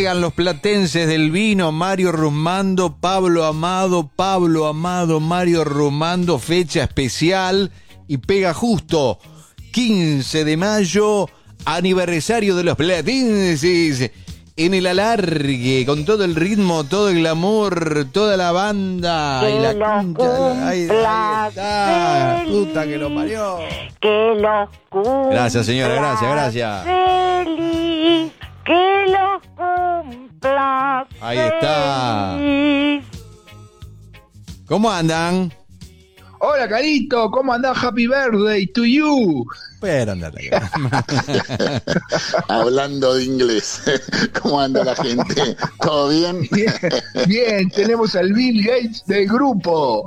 Llegan los platenses del vino, Mario Rumando, Pablo Amado, Mario Rumando, fecha especial y pega justo 15 de mayo, aniversario de los platenses, en el alargue, con todo el ritmo, todo el glamour, toda la banda que y la cumpla ahí está, feliz, puta que lo parió. que los cumpla Gracias, señora, gracias. feliz, que los cumpla Ahí está. feliz. ¿Cómo andan? Hola, Carito, ¿cómo andás? Happy birthday to you. Pero andate. Hablando de inglés, ¿cómo anda la gente? ¿Todo bien? Bien, bien, tenemos al Bill Gates del grupo.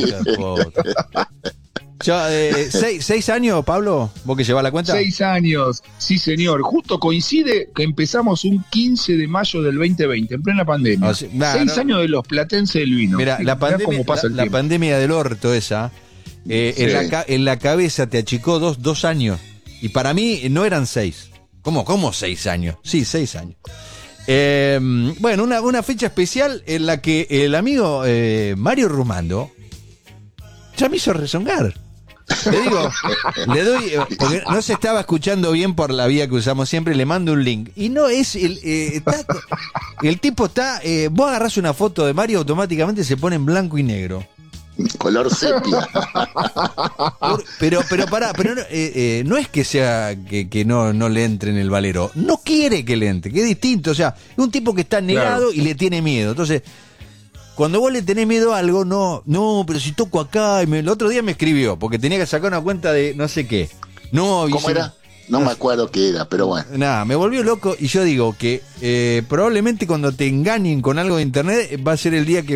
Yo, 6 años, Pablo, vos que llevas la cuenta. 6 años, sí señor. Justo coincide que empezamos un 15 de mayo del 2020, en plena pandemia. O sea, nah, 6 años de los platenses del vino. Mira, la pandemia, la pandemia del orto esa, Sí. en la cabeza te achicó 2 años. Y para mí no eran 6. ¿Cómo 6 años? Sí, 6 años. Bueno, una fecha especial en la que el amigo Mario Rumando ya me hizo rezongar. Le doy, porque no se estaba escuchando bien por la vía que usamos siempre, le mando un link. Y no es, el tipo está, vos agarrás una foto de Mario, automáticamente se pone en blanco y negro. Color sepia. Pero pará, no es que sea que no le entre en el valero, no quiere que le entre, que es distinto, o sea, es un tipo que está negado, claro, y le tiene miedo. Entonces, cuando vos le tenés miedo a algo, no, pero si toco acá, el otro día me escribió, porque tenía que sacar una cuenta de no sé qué. ¿Cómo era? No me acuerdo qué era, pero bueno. Nada, me volvió loco y yo digo que probablemente cuando te engañen con algo de internet va a ser el día que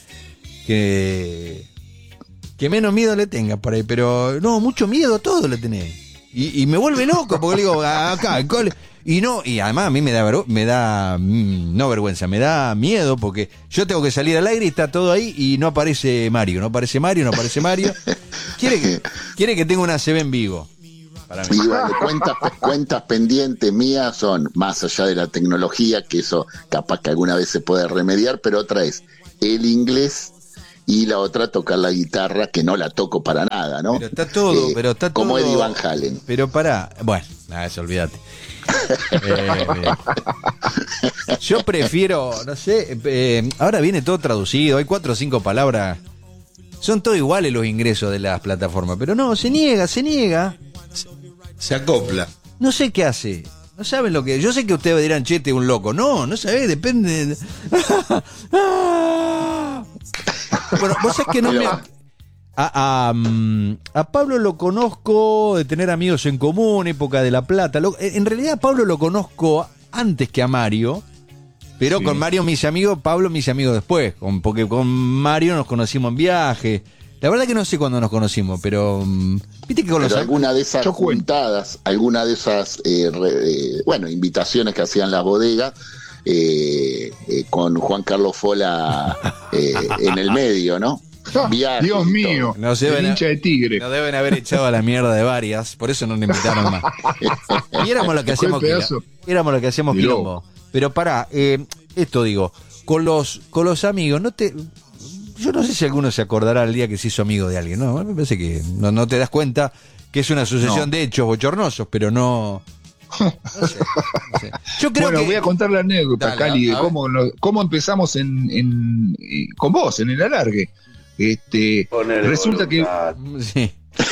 menos miedo le tengas por ahí, pero no, mucho miedo a todo le tenés. Y me vuelve loco, porque le digo, acá, el cole. Y además a mí me da no vergüenza, me da miedo, porque yo tengo que salir al aire y está todo ahí y no aparece Mario. Quiere que tenga una ACB en vivo. Para mí. Y vale, cuentas pendientes mías son, más allá de la tecnología, que eso capaz que alguna vez se puede remediar, pero otra es el inglés y la otra tocar la guitarra, que no la toco para nada, ¿no? Pero está todo, como Eddie Van Halen. Pero pará, bueno, nada, eso olvídate. Yo prefiero, no sé, ahora viene todo traducido, hay 4 o 5 palabras, son todos iguales los ingresos de las plataformas, pero no, se niega. Se acopla. No sé qué hace. No saben lo que... Yo sé que ustedes dirán, che, este es un loco. No sabés, depende... Bueno, vos sabés que no me... A Pablo lo conozco de tener amigos en común, época de La Plata. En realidad a Pablo lo conozco antes que a Mario, pero sí, con Mario mis amigos, Pablo mis amigos después, porque con Mario nos conocimos en viaje. La verdad que no sé cuándo nos conocimos, pero viste que con los alguna de esas juntadas, alguna de esas invitaciones que hacían las bodegas, con Juan Carlos Fola en el medio, ¿no? Viaje, Dios mío, el hincha de Tigre. Nos deben haber echado a la mierda de varias, por eso no nos invitaron más. Y éramos lo que hacíamos quilombo. Pero pará, esto digo, con los amigos, yo no sé si alguno se acordará el día que se hizo amigo de alguien, ¿no? Me parece que no te das cuenta que es una sucesión de hechos bochornosos, pero no sé. Yo creo que... voy a contar la anécdota, Dale, Cali, de cómo empezamos con vos en el alargue. Resulta que sí.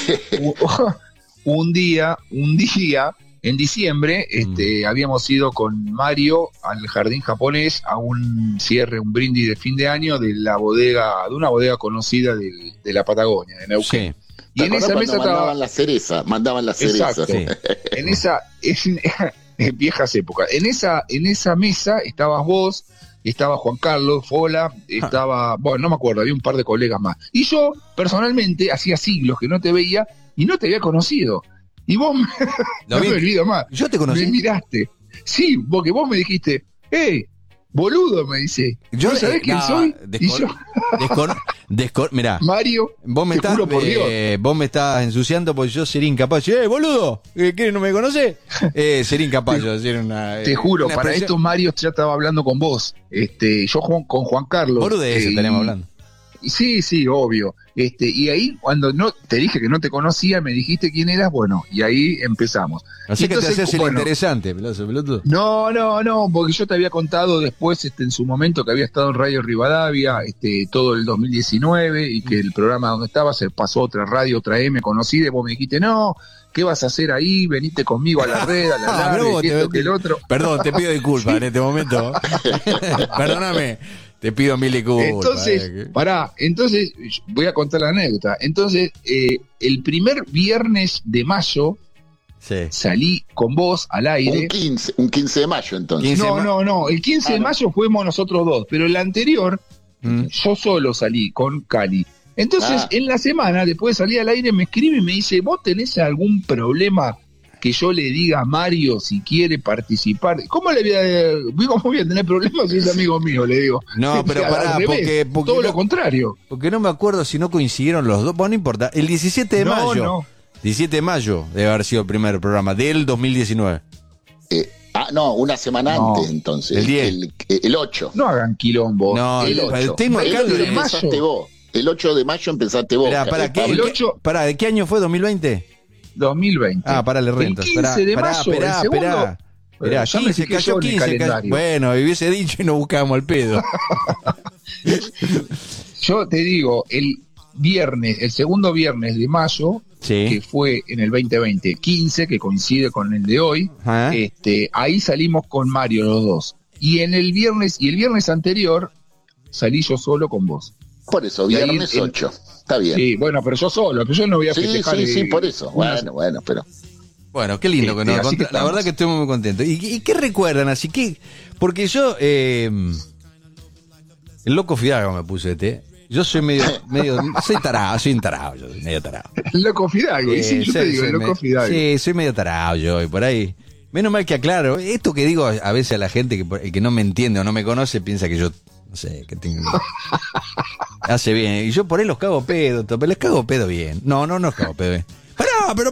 un día en diciembre habíamos ido con Mario al jardín japonés a un brindis de fin de año de una bodega conocida de la Patagonia, de Neuquén. Sí. Y en esa mesa mandaban la cereza. Exacto. Sí. En viejas épocas. En esa mesa estabas vos, estaba Juan Carlos Fola, estaba, no me acuerdo, había un par de colegas más. Y yo, personalmente, hacía siglos que no te veía y no te había conocido. Y vos, no me olvido más. Yo te conocí. Me miraste. Sí, porque vos me dijiste, boludo, me dice. ¿Yo ¿No sabés quién soy? Mirá, Mario, vos me te juro por Dios. vos me estás ensuciando porque yo sería incapaz de decir, boludo, ¿qué, no me conocés? Sería incapaz de decir una... Te juro, una para expresión- esto Mario ya estaba hablando con vos. Yo con Juan Carlos. Boludeces estaremos hablando. Sí, sí, obvio. Y ahí cuando no te dije que no te conocía, me dijiste quién eras, bueno, y ahí empezamos. Así Y que te entonces, haces el bueno, interesante, pelotudo. No, porque yo te había contado después, en su momento, que había estado en Radio Rivadavia, todo el 2019, y que el programa donde estaba se pasó a otra radio, otra M conocida, y vos me dijiste, no, ¿qué vas a hacer ahí? Venite conmigo a la red, a la Ah, larga, vos que te- esto, que el otro. Perdón, te pido disculpas en este momento. Perdóname, te pido mil disculpas. Entonces, entonces voy a contar la anécdota. Entonces, el primer viernes de mayo Sí. salí con vos al aire. Un 15 de mayo, entonces. 15 No, el 15 de mayo fuimos nosotros dos, pero el anterior yo solo salí con Cali. Entonces, en la semana, después de salir al aire, me escribe y me dice, ¿vos tenés algún problema que yo le diga a Mario si quiere participar? ¿Cómo voy a tener problemas si es amigo mío? Le digo. No, pero Al pará, revés, porque todo no- lo contrario. Porque no me acuerdo si no coincidieron los dos. Bueno, no importa. El 17 de mayo. No. 17 de mayo debe haber sido el primer programa del 2019. No, una semana No. antes, entonces. El 10. El 8. No hagan quilombo. No, el el 8. tengo acá El 8 lo de empezaste vos. El 8 de mayo empezaste vos. Pará, ¿qué, El 8? pará, ¿de qué año fue? ¿2020? 2020. Ah, pará, le rento. El 15 de mayo, el segundo. Esperá, Ya me 15, fijé cayó yo en el 15. calendario. Bueno, y hubiese dicho y no buscábamos el pedo. Yo te digo, el segundo viernes de mayo, que Sí. fue en el 2020, 15, que coincide con el de hoy, Ajá. ahí salimos con Mario los dos. Y el viernes anterior salí yo solo con vos. Por eso, Y ahí viernes el- 8. Está bien. Sí, bueno, pero yo solo, pero yo no voy a Sí, festejar. sí, por eso. una- Bueno, pero. Bueno, qué lindo que nos así que La estamos. verdad que estoy muy contento. ¿Y qué recuerdan? Así que, porque yo, el loco Fidalgo me puse, Yo soy soy tarado, soy un tarado, yo soy medio tarado. El loco Fidalgo, y sí, yo te digo, el loco Fidalgo. Sí, soy medio tarado yo, y por ahí. Menos mal que aclaro. Esto que digo a veces a la gente el que no me entiende o no me conoce piensa que yo, no sé, que tengo. Hace bien. Y yo por ahí los cago pedo, pero les cago pedo bien. No los cago pedo bien. Pero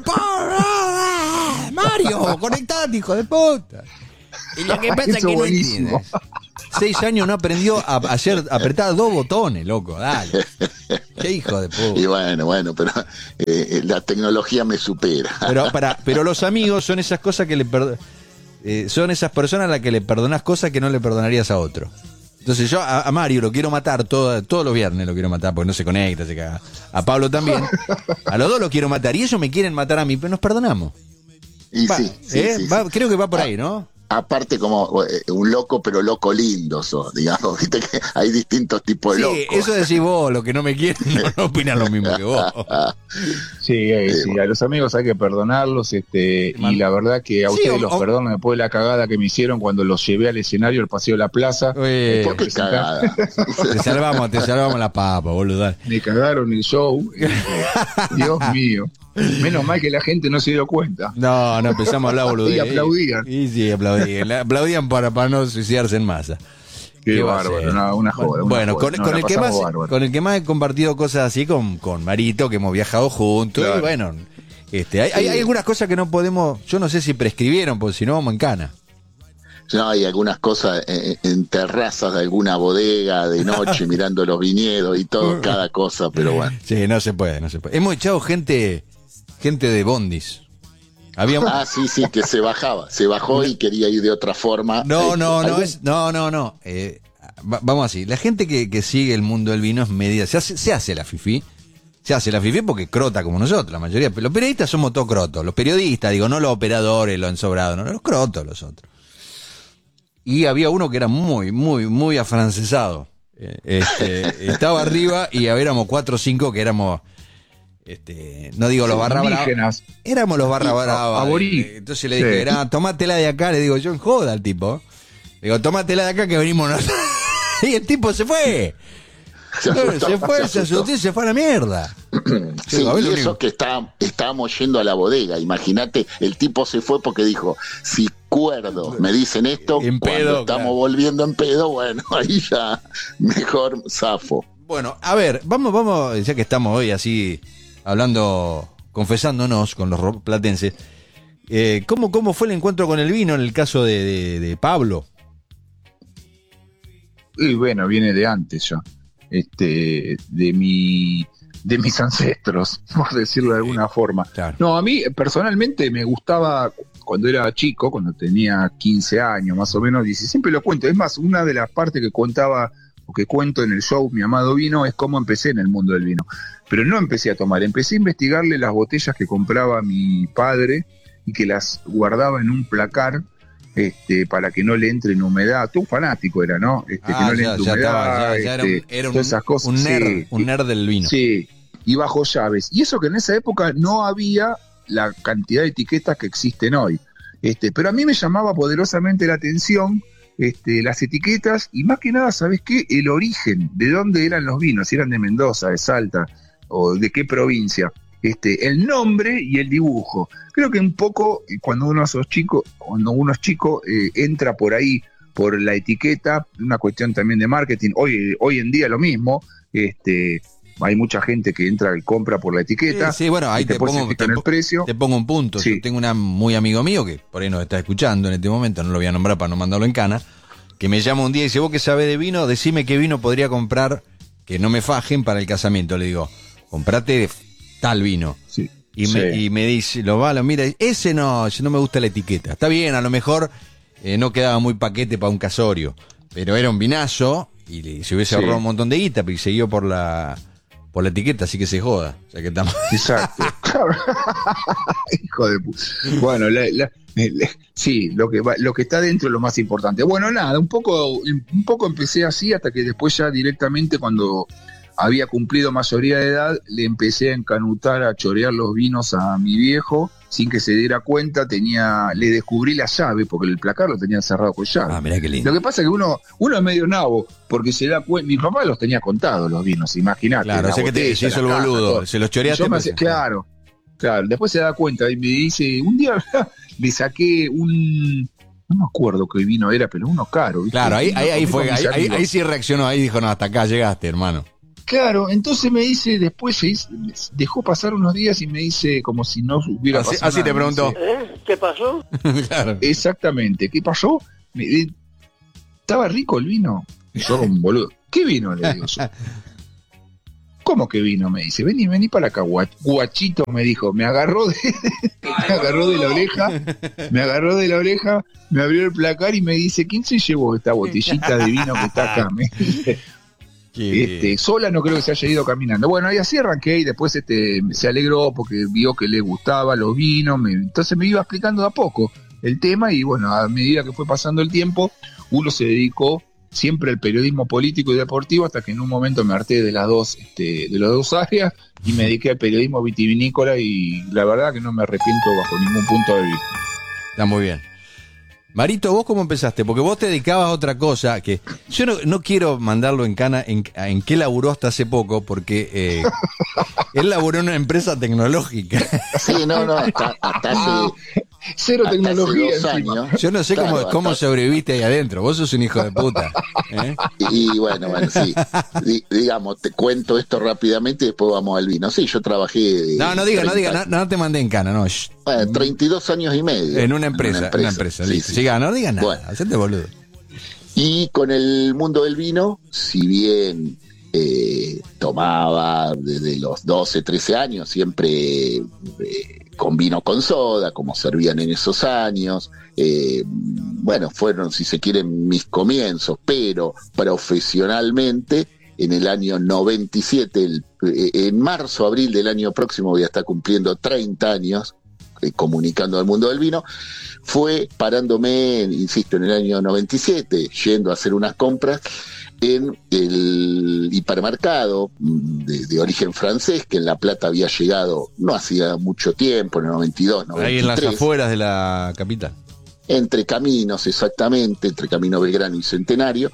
Mario, conectate, hijo de puta. Y lo que pasa es Eso que no buenísimo. entiendes. 6 años no aprendió a apretar 2 botones, loco, dale. Qué hijo de puta. Y bueno, pero la tecnología me supera. Pero los amigos son esas cosas que son esas personas a las que le perdonás cosas que no le perdonarías a otro. Entonces yo a Mario lo quiero matar todos los viernes, lo quiero matar porque no se conecta, se caga. A Pablo también. A los dos lo quiero matar y ellos me quieren matar a mí, pero nos perdonamos. Y Va, sí, sí. creo que va por ahí, ¿no? Aparte como un loco, pero loco lindo sos, digamos, viste que hay distintos tipos de Sí, locos. eso decís vos, los que no me quieren no opinan lo mismo que vos. Sí, sí, a los amigos hay que perdonarlos, y la verdad que a Sí, ustedes los perdono después de la cagada que me hicieron cuando los llevé al escenario, al Paseo de la Plaza. ¿Por qué presentar. cagada? Te salvamos la papa, boludo. Me cagaron el show. Dios mío. Menos mal que la gente no se dio cuenta. No, empezamos a hablar, boludo. Y aplaudían. Y sí, aplaudían. Aplaudían para no suicidarse en masa. Qué va a bárbaro, ser? una joda. Bueno, con el que más he compartido cosas así con Marito, que hemos viajado juntos. Claro. Y bueno, hay algunas cosas que no podemos, yo no sé si prescribieron, porque si no vamos en cana. No, hay algunas cosas en terrazas de alguna bodega de noche mirando los viñedos y todo, cada cosa, pero bueno. Sí, no se puede. Hemos echado gente de bondis. Sí, que se bajó y quería ir de otra forma. No. Vamos así, la gente que sigue el mundo del vino es media, se hace la fifí. Se hace la fifí porque crota como nosotros, la mayoría. Los periodistas somos todos crotos. Los periodistas, digo, no los operadores, los ensobrados, no, los crotos los otros. Y había uno que era muy, muy, muy afrancesado. Estaba arriba y éramos 4 o 5 que éramos, no digo los barra bravas, éramos los barra bravas. Entonces le dije, tomátela de acá, le digo yo en joda al tipo. Le digo, tomátela de acá que venimos nosotros. Y el tipo se fue. Se asustó y se fue a la mierda. Sí, y eso que estábamos yendo a la bodega. Imagínate, el tipo se fue porque dijo, si cuerdo me dicen esto, en cuando pedo, estamos claro. volviendo en pedo, bueno, ahí ya mejor zafo. Bueno, a ver, vamos, ya que estamos hoy así hablando, confesándonos con los platenses, ¿cómo fue el encuentro con el vino en el caso de Pablo? Y bueno, viene de antes ya, de mis ancestros, por decirlo de alguna forma. Claro. No, a mí personalmente me gustaba cuando era chico, cuando tenía 15 años más o menos, y siempre lo cuento. Es más, una de las partes que contaba o que cuento en el show Mi Amado Vino es cómo empecé en el mundo del vino. Pero no empecé a tomar, empecé a investigarle las botellas que compraba mi padre y que las guardaba en un placar para que no le entre en humedad. Tú un fanático era, ¿no? Que no le entre humedad, ya era todas esas cosas. un nerd del vino. Sí, y bajo llaves. Y eso que en esa época no había la cantidad de etiquetas que existen hoy. Pero a mí me llamaba poderosamente la atención las etiquetas y más que nada, ¿sabes qué? El origen, de dónde eran los vinos, si eran de Mendoza, de Salta o de qué provincia. El nombre y el dibujo. Creo que un poco cuando uno es chico, entra por ahí, por la etiqueta, una cuestión también de marketing. Hoy en día lo mismo, hay mucha gente que entra y compra por la etiqueta. Sí, bueno, ahí te pongo el precio. Te pongo un punto. Sí. Yo tengo un muy amigo mío que por ahí nos está escuchando en este momento, no lo voy a nombrar para no mandarlo en cana, que me llama un día y dice, vos que sabés de vino, decime qué vino podría comprar que no me fajen para el casamiento. Le digo, comprate tal vino. Sí. Y me dice, lo mira, ese no me gusta la etiqueta. Está bien, a lo mejor no quedaba muy paquete para un casorio, pero era un vinazo y se hubiese ahorrado un montón de guita, pero siguió por la etiqueta, así que se joda. O sea que estamos... Exacto. Hijo de puta. Bueno, sí, lo que está dentro es lo más importante. Bueno, nada, un poco empecé así hasta que después ya directamente cuando había cumplido mayoría de edad, le empecé a encanutar, a chorear los vinos a mi viejo, sin que se diera cuenta, le descubrí la llave, porque el placar lo tenía cerrado con llave. Ah, mirá qué lindo. Lo que pasa es que uno es medio nabo, porque se da cuenta, mi papá los tenía contados los vinos, imagínate. Claro, sé que se hizo el boludo, se los choreaste. Claro, después se da cuenta y me dice, un día le saqué no me acuerdo qué vino era, pero uno caro, ¿viste? Claro, ahí sí reaccionó, ahí dijo, no, hasta acá llegaste, hermano. Claro, entonces me dice, después dejó pasar unos días y me dice como si no hubiera pasado así nada. te preguntó. ¿Qué pasó? Claro. Exactamente, ¿qué pasó? ¿Estaba rico el vino? Y yo como un boludo, ¿qué vino? Le digo yo. ¿Cómo que vino? Me dice, vení para acá, guachito, me dijo, me agarró de la oreja, me abrió el placar y me dice, ¿quién se llevó esta botellita de vino que está acá? Me dice, sola no creo que se haya ido caminando. Bueno, y así arranqué y después se alegró porque vio que le gustaba los vinos, entonces me iba explicando de a poco el tema y bueno, a medida que fue pasando el tiempo, uno se dedicó siempre al periodismo político y deportivo hasta que en un momento me harté de las dos áreas y me dediqué al periodismo vitivinícola y la verdad que no me arrepiento bajo ningún punto de vista. Está muy bien. Marito, ¿vos cómo empezaste? Porque vos te dedicabas a otra cosa, que yo no quiero mandarlo en cana en qué laburó hasta hace poco, porque él laburó en una empresa tecnológica. Sí, hasta hace... Cero tecnología. Hace 2 años. Yo no sé cómo sobreviviste ahí adentro, vos sos un hijo de puta. Y bueno, sí. Digamos, te cuento esto rápidamente y después vamos al vino. Sí, yo trabajé... No te mandé en cana, no. Bueno, 32 años y medio. En una empresa, sí, listo. Sí. Siga, no digas nada, Bueno. hacete boludo. Y con el mundo del vino, si bien tomaba desde los 12, 13 años, siempre con vino con soda, como servían en esos años. Bueno, fueron, si se quieren, mis comienzos, pero profesionalmente, en el año 97, en marzo, abril del año próximo, voy a estar cumpliendo 30 años comunicando al mundo del vino. Fue parándome, insisto, en el año 97, yendo a hacer unas compras en el hipermercado de origen francés, que en La Plata había llegado no hacía mucho tiempo, en el 92, 93. Ahí en las afueras de la capital. Entre caminos, exactamente, entre Camino Belgrano y Centenario.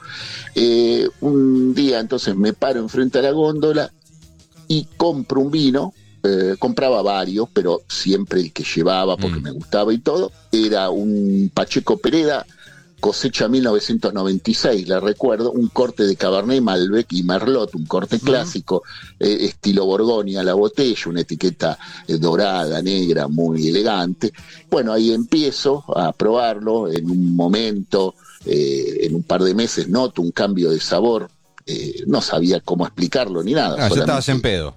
Un día entonces me paro enfrente a la góndola y compro un vino. Compraba varios, pero siempre el que llevaba, porque me gustaba y todo, era un Pacheco Pereda cosecha 1996, la recuerdo, un corte de Cabernet, Malbec y Merlot, un corte clásico, estilo Borgoña, la botella, una etiqueta dorada, negra, muy elegante. Bueno, ahí empiezo a probarlo, en un momento, en un par de meses noto un cambio de sabor, no sabía cómo explicarlo ni nada. Yo estabas en pedo.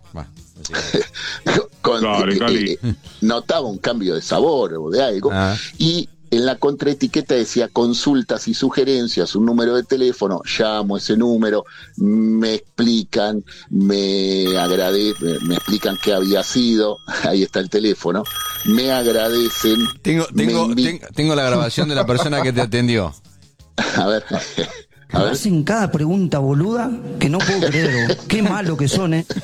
Notaba un cambio de sabor o de algo, y en la contraetiqueta decía consultas y sugerencias, un número de teléfono, llamo ese número, me explican, me explican qué había sido, ahí está el teléfono, me agradecen. Tengo la grabación de la persona que te atendió. A ver. Hacen cada pregunta boluda que no puedo creer. Qué malo que son, ¿eh?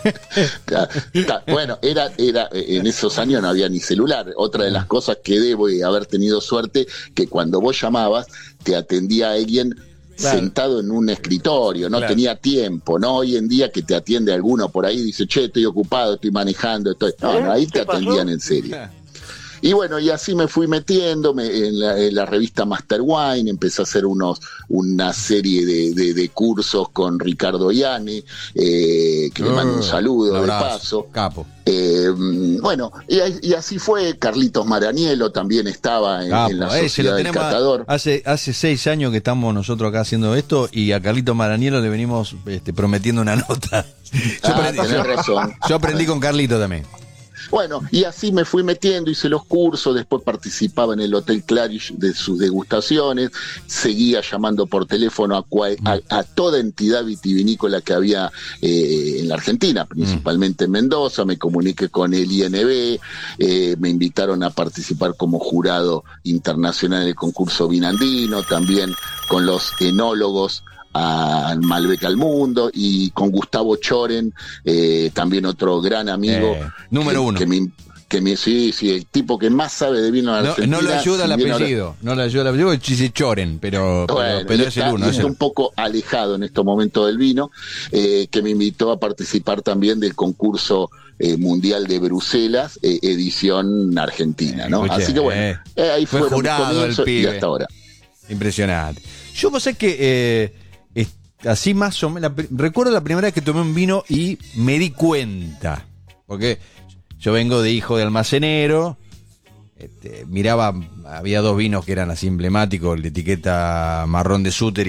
Bueno, era en esos años no había ni celular. Otra de las cosas que debo haber tenido suerte, que cuando vos llamabas te atendía alguien sentado en un escritorio, no tenía tiempo, no hoy en día que te atiende alguno por ahí, dice, che, estoy ocupado, estoy manejando, no, ahí te atendían en serio. Y bueno, y así me fui metiéndome en la revista Master Wine, empecé a hacer una serie de cursos con Ricardo Ianni, que le mando un saludo de paso. Capo. Bueno, y así fue. Carlitos Maranielo también estaba en la Sociedad del Catador. Hace 6 años que estamos nosotros acá haciendo esto, y a Carlitos Maranielo le venimos prometiendo una nota. Tenés razón. Yo aprendí con Carlito también. Bueno, y así me fui metiendo, hice los cursos, después participaba en el Hotel Claridge de sus degustaciones, seguía llamando por teléfono a toda entidad vitivinícola que había en la Argentina, principalmente en Mendoza, me comuniqué con el INB, me invitaron a participar como jurado internacional en el concurso vinandino, también con los enólogos al Malbec al Mundo, y con Gustavo Choren, también otro gran amigo, número uno, sí, el tipo que más sabe de vino en Argentina. No le ayuda el apellido, dice Choren, pero es el uno. Está un poco alejado en estos momentos del vino, que me invitó a participar también del concurso mundial de Bruselas, edición argentina, ¿no? Así que bueno, ahí fue jurado el pibe. Y hasta ahora. Impresionante. Yo sé que así más o menos, recuerdo la primera vez que tomé un vino y me di cuenta, porque yo vengo de hijo de almacenero, miraba, había 2 vinos que eran así emblemáticos, el de etiqueta marrón de Suter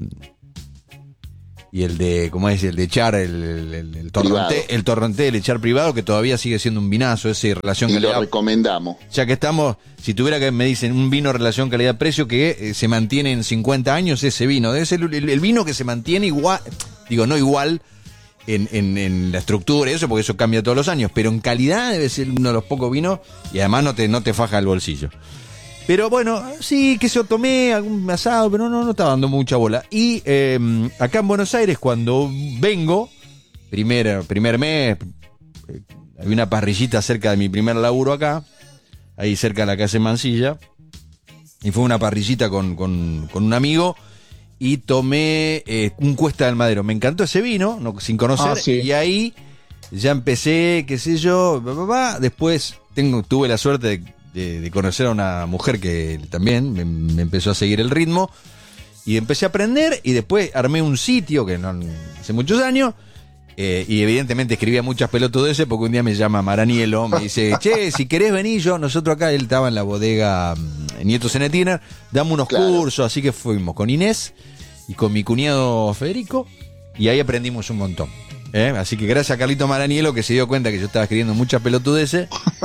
y el de, ¿cómo es? El de Char, el Torronté, el Char privado, que todavía sigue siendo un vinazo, ese relación calidad. Y lo recomendamos. Ya que estamos, si tuviera que me dicen un vino relación calidad-precio que se mantiene en 50 años, ese vino, debe ser el vino que se mantiene igual, digo, no igual en la estructura y eso, porque eso cambia todos los años, pero en calidad debe ser uno de los pocos vinos, y además no te faja el bolsillo. Pero bueno, sí, que yo tomé algún asado, pero no estaba dando mucha bola. Y acá en Buenos Aires, cuando vengo, primer mes, había una parrillita cerca de mi primer laburo acá, ahí cerca de la calle Mansilla, y fue una parrillita con un amigo, y tomé un Cuesta del Madero. Me encantó ese vino, sin conocer, sí. Y ahí ya empecé, qué sé yo, después tuve la suerte de conocer a una mujer que también me empezó a seguir el ritmo, y empecé a aprender, y después armé un sitio que hace muchos años, y evidentemente escribía muchas pelotudeces, porque un día me llama Maranielo, me dice, che, si querés venir, nosotros acá, él estaba en la bodega Nietos Zenetiner, damos unos cursos, así que fuimos con Inés y con mi cuñado Federico, y ahí aprendimos un montón. Así que gracias a Carlito Maranielo, que se dio cuenta que yo estaba escribiendo muchas pelotudeces,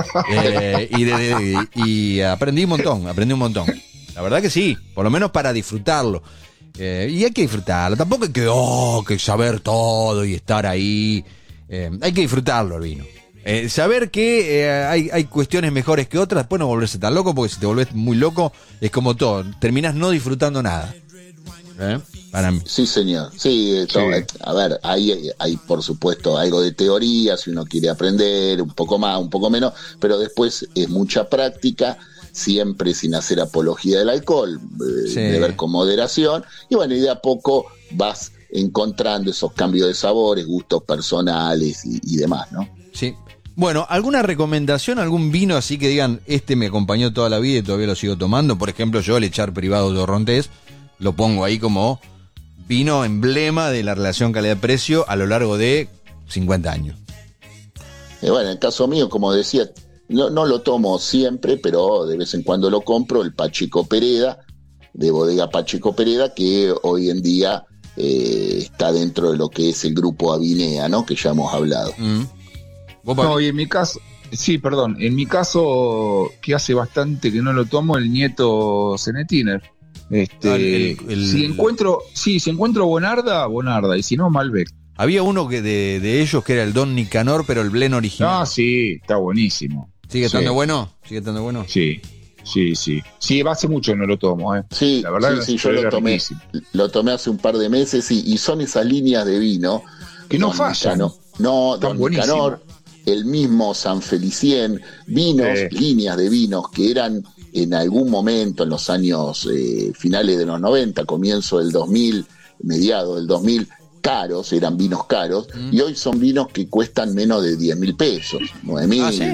y aprendí un montón. La verdad que sí, por lo menos para disfrutarlo. Y hay que disfrutarlo, tampoco hay que saber todo y estar ahí. Hay que disfrutarlo el vino. Saber que hay cuestiones mejores que otras, después no volverse tan loco, porque si te volvés muy loco es como todo, terminás no disfrutando nada. Para mí. Sí, señor. Sí. A ver, hay por supuesto algo de teoría, si uno quiere aprender, un poco más, un poco menos, pero después es mucha práctica, siempre sin hacer apología del alcohol, beber con moderación, y bueno, y de a poco vas encontrando esos cambios de sabores, gustos personales y demás, ¿no? Sí. Bueno, ¿alguna recomendación, algún vino así que digan, me acompañó toda la vida y todavía lo sigo tomando? Por ejemplo, yo el Char privado de Torrontés, lo pongo ahí como vino emblema de la relación calidad-precio a lo largo de 50 años. Bueno, en el caso mío, como decía, no lo tomo siempre, pero de vez en cuando lo compro, el Pacheco Pereda, de bodega Pacheco Pereda, que hoy en día está dentro de lo que es el grupo Avinea, ¿no? Que ya hemos hablado. ¿Vos, No, y en mi caso, sí, perdón, en mi caso, que hace bastante que no lo tomo, el nieto Zenetiner. Si encuentro Bonarda, y si no, Malbec. Había uno que de ellos que era el Don Nicanor, pero el blend original. Ah, sí, está buenísimo. ¿Sigue estando bueno? ¿Sigue estando bueno? Sí. Sí, hace mucho que no lo tomo, Sí, la verdad sí, yo lo tomé hace un par de meses y son esas líneas de vino que no fallan. Don Nicanor, el mismo San Felicien, líneas de vinos que eran en algún momento en los años finales de los 90, comienzo del 2000, mediados del 2000, eran vinos caros, y hoy son vinos que cuestan menos de 10.000 pesos, 9.000, ¿sí?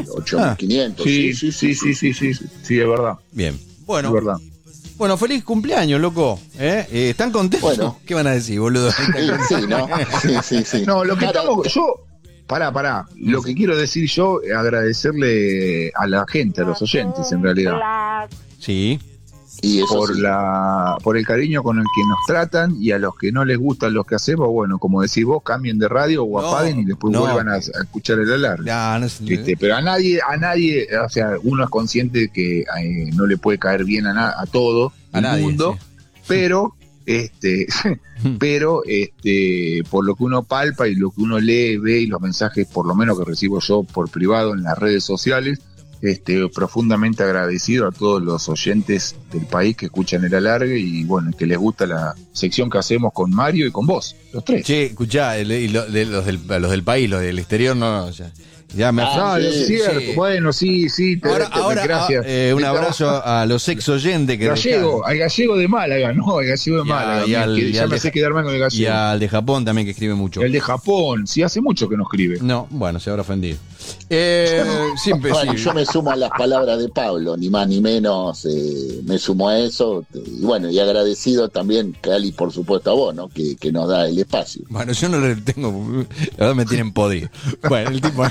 8.500. Sí, es verdad. Bien, bueno. Es verdad. Bueno, feliz cumpleaños, loco. ¿Están contentos? Bueno. ¿Qué van a decir, boludo? Sí, ¿no? Sí. No, lo que estamos... Pará. Lo que quiero decir yo es agradecerle a la gente, a los oyentes, en realidad. Sí. Y eso por el cariño con el que nos tratan, y a los que no les gustan lo que hacemos, bueno, como decís vos, cambien de radio o apaguen y después vuelvan a escuchar el alargue. Pero a nadie, o sea, uno es consciente de que no le puede caer bien a todo el mundo, sí. pero por lo que uno palpa y lo que uno lee, ve, y los mensajes, por lo menos que recibo yo por privado en las redes sociales, profundamente agradecido a todos los oyentes del país que escuchan el alargue y bueno, que les gusta la sección que hacemos con Mario y con vos, los tres. Che, escuchá, los del país, los del exterior, no, ya me es cierto. Sí. Bueno, sí, ahora gracias. Un abrazo a los ex oyentes que al gallego de Málaga, ya me sé quedar mal con el gallego. Y al de Japón también, que escribe mucho. El de Japón, sí, hace mucho que no escribe. No, bueno, se habrá ofendido. Siempre bueno, sí. Yo me sumo a las palabras de Pablo, ni más ni menos, me sumo a eso, y bueno, y agradecido también, Cali, por supuesto, a vos, ¿no? Que nos da el espacio. Bueno, yo no le tengo, la verdad me tienen podrido. Bueno, el tipo...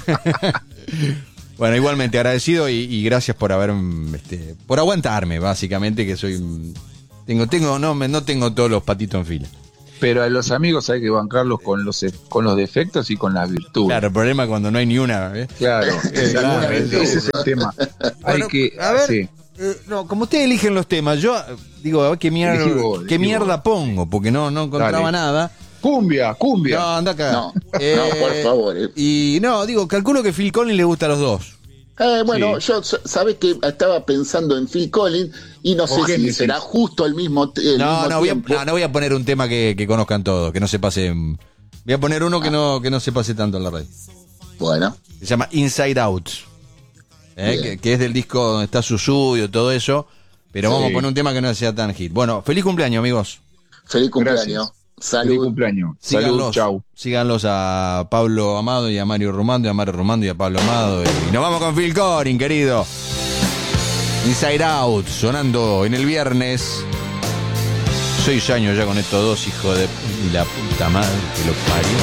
Bueno, igualmente agradecido y gracias por haber por aguantarme, básicamente, que soy no tengo todos los patitos en fila. Pero a los amigos hay que bancarlos con los defectos y con las virtudes. Claro, el problema es cuando no hay ni una. Claro, ese es el tema. Bueno, a ver, sí. Como ustedes eligen los temas, yo digo, a ver qué mierda pongo, porque no encontraba nada. Cumbia. No, anda acá. No, por favor. Y no, calculo que Phil Collins le gusta a los dos. Bueno, sí. Yo, ¿sabes que estaba pensando en Phil Collins y no sé si será justo el mismo tiempo? No voy a poner un tema que conozcan todos, que no se pase. Voy a poner uno que no se pase tanto en la radio. Bueno. Se llama Inside Out, que es del disco donde está Susudio, todo eso, pero vamos a poner un tema que no sea tan hit. Bueno, feliz cumpleaños, amigos. Feliz cumpleaños. Gracias. Salud. Feliz cumpleaños. Salud, chau. Síganlos a Pablo Amado y a Mario Romando, y a Mario Romando y a Pablo Amado. Y nos vamos con Phil Collins, querido. Inside Out, sonando en el viernes. 6 años ya con estos dos, hijo de la puta madre que lo parió.